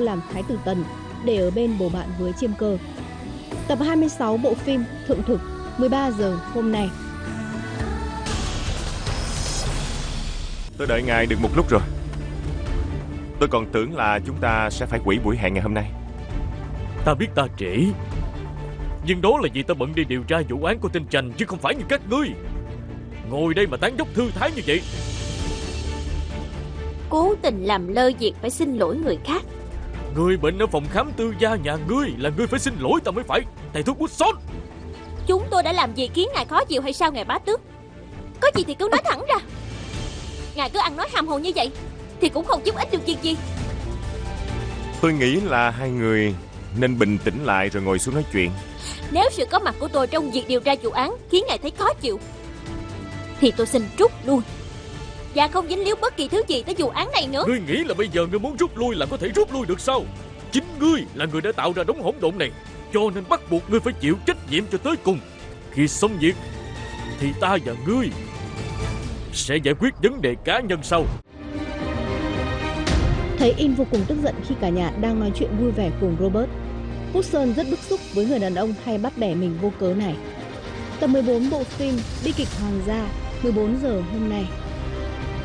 làm Thái tử Tần để ở bên bầu bạn với Chiêm Cơ. Tập 26 bộ phim Thượng Thực, 13 giờ hôm nay. Tôi đợi ngài được một lúc rồi. Tôi còn tưởng là chúng ta sẽ phải hủy buổi hẹn ngày hôm nay. Ta biết ta trễ, nhưng đó là vì ta bận đi điều tra vụ án của tên Chành, chứ không phải như các ngươi ngồi đây mà tán dóc thư thái như vậy. Cố tình làm lơ việc phải xin lỗi người khác. Người bệnh ở phòng khám tư gia nhà ngươi là ngươi phải xin lỗi ta mới phải. Thầy thuốc Woodson, Chúng tôi đã làm gì khiến ngài khó chịu hay sao ngài bá tước? Có gì thì cứ nói thẳng ra. Ngài cứ ăn nói hàm hồ như vậy thì cũng không giúp ích được việc gì. Tôi nghĩ là hai người nên bình tĩnh lại rồi ngồi xuống nói chuyện. Nếu sự có mặt của tôi trong việc điều tra vụ án khiến ngài thấy khó chịu thì tôi xin rút lui và không dính líu bất kỳ thứ gì tới vụ án này nữa. ngươi nghĩ là bây giờ ngươi muốn rút lui là có thể rút lui được sao? Chính ngươi là người đã tạo ra đống hỗn độn này, cho nên bắt buộc ngươi phải chịu trách nhiệm cho tới cùng. Khi xong việc thì ta và ngươi sẽ giải quyết vấn đề cá nhân sau. Thấy In vô cùng tức giận khi cả nhà đang nói chuyện vui vẻ cùng Robert. Woodson rất bức xúc với người đàn ông hay bắt bẻ mình vô cớ này. Tập 14 bộ phim Bi kịch Hoàng gia, 14 giờ hôm nay.